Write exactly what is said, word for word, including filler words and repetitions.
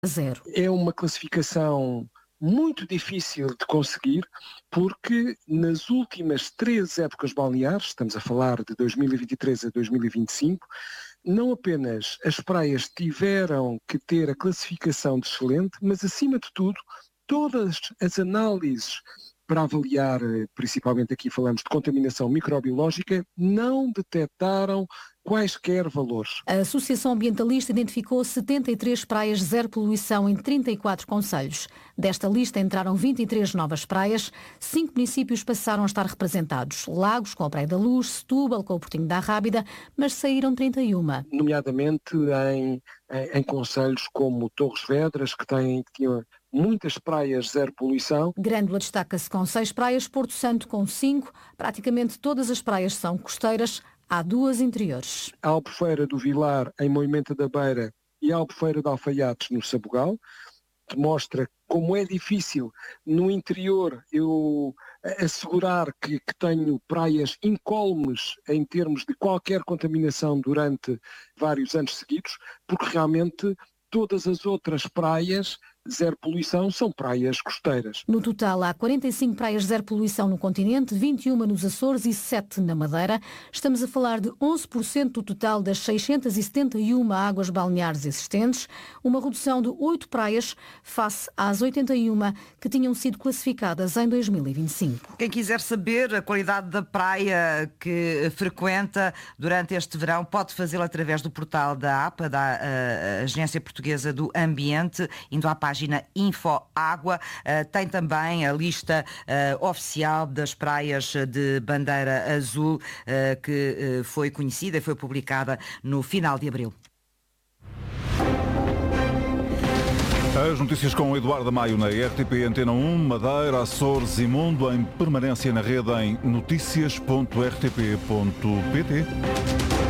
Zero. É uma classificação muito difícil de conseguir, porque nas últimas três épocas balneares, estamos a falar de dois mil e vinte e três a dois mil e vinte e cinco, não apenas as praias tiveram que ter a classificação de excelente, mas acima de tudo, todas as análises para avaliar, principalmente aqui falamos de contaminação microbiológica, não detectaram quaisquer valores. A Associação Ambientalista identificou setenta e três praias zero poluição em trinta e quatro concelhos. Desta lista entraram vinte e três novas praias, cinco municípios passaram a estar representados. Lagos com a Praia da Luz, Setúbal com o Portinho da Rábida, mas saíram trinta e um. Nomeadamente em, em, em concelhos como Torres Vedras, que, têm, que tinham muitas praias zero poluição. Grândola destaca-se com seis praias, Porto Santo com cinco, praticamente todas as praias são costeiras, há duas interiores. A Albufeira do Vilar, em Moimenta da Beira, e a Albufeira de Alfaiates, no Sabugal, que mostra como é difícil no interior eu assegurar que, que tenho praias incólumes em termos de qualquer contaminação durante vários anos seguidos, porque realmente todas as outras praias zero poluição são praias costeiras. No total, há quarenta e cinco praias zero poluição no continente, vinte e uma nos Açores e sete na Madeira. Estamos a falar de onze por cento do total das seiscentas e setenta e uma águas balneares existentes, uma redução de oito praias face às oitenta e uma que tinham sido classificadas em dois mil e vinte e cinco. Quem quiser saber a qualidade da praia que frequenta durante este verão pode fazê-lo através do portal da APA, da uh, Agência Portuguesa do Ambiente, indo à página página Info Água. Uh, tem também a lista uh, oficial das praias de bandeira azul uh, que uh, foi conhecida e foi publicada no final de abril. As notícias com Eduardo Maio na R T P Antena um, Madeira, Açores e Mundo, em permanência na rede em notícias ponto r t p ponto p t.